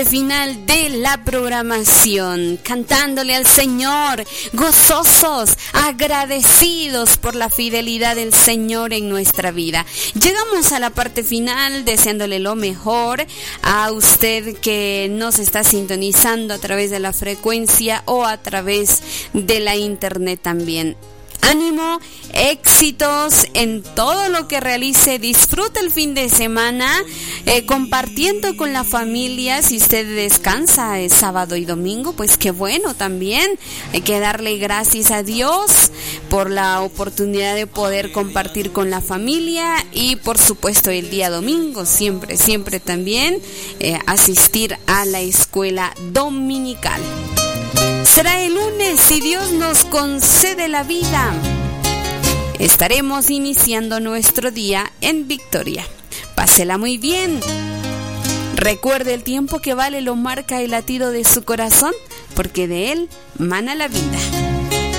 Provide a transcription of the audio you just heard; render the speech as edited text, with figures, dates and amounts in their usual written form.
Final de la programación, cantándole al Señor, gozosos, agradecidos por la fidelidad del Señor en nuestra vida. Llegamos a la parte final deseándole lo mejor a usted que nos está sintonizando a través de la frecuencia o a través de la internet también. Ánimo, éxitos en todo lo que realice, disfruta el fin de semana compartiendo con la familia. Si usted descansa sábado y domingo, pues qué bueno también. Hay que darle gracias a Dios por la oportunidad de poder compartir con la familia y por supuesto el día domingo, siempre también asistir a la escuela dominical. Será el lunes, si Dios nos concede la vida. Estaremos iniciando nuestro día en victoria. Pásela muy bien. Recuerde, el tiempo que vale lo marca el latido de su corazón, porque de él mana la vida.